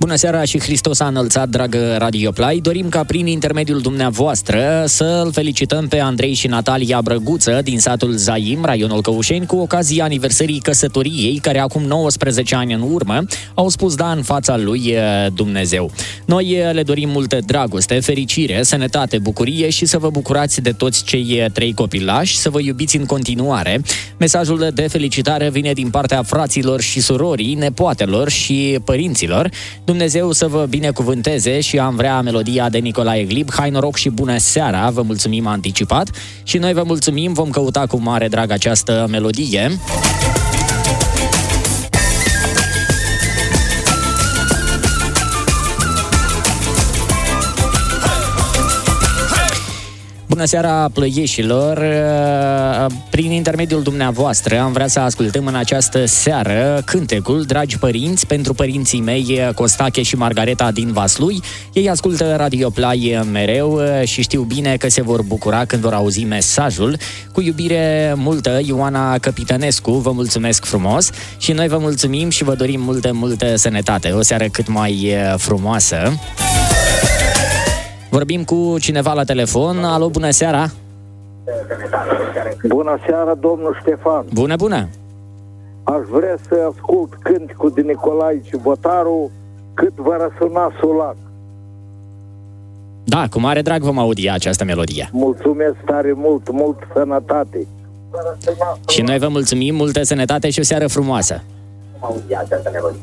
Bună seara și Hristos a înălțat, dragă Radio Play. Dorim ca prin intermediul dumneavoastră să-l felicităm pe Andrei și Natalia Brăguță din satul Zaim, raionul Căușeni, cu ocazia aniversării căsătoriei, care acum 19 ani în urmă au spus da în fața lui Dumnezeu. Noi le dorim multă dragoste, fericire, sănătate, bucurie și să vă bucurați de toți cei 3 copilași, să vă iubiți în continuare. Mesajul de felicitare vine din partea fraților și surorii, nepoatelor și părinților. Dumnezeu să vă binecuvânteze și am vrea melodia de Nicolae Glib. Hai noroc și bună seara, vă mulțumim anticipat și noi vă mulțumim, vom căuta cu mare drag această melodie. Bună seara, plăieșilor! Prin intermediul dumneavoastră am vrea să ascultăm în această seară cântecul Dragi părinți pentru părinții mei Costache și Margareta din Vaslui. Ei ascultă Radio Play mereu și știu bine că se vor bucura când vor auzi mesajul. Cu iubire multă, Ioana Căpitănescu, vă mulțumesc frumos și noi vă mulțumim și vă dorim multă sănătate. O seară cât mai frumoasă. Vorbim cu cineva la telefon. Alo, bună seara! Bună seara, domnul Ștefan! Bună! Aș vrea să ascult cânticul de Nicolae Ciubotaru, Cât vă răsuna Sulac. Da, cu mare drag vom audia această melodie. Mulțumesc tare mult sănătate! Și noi vă mulțumim, multă sănătate și o seară frumoasă! Audia această melodie.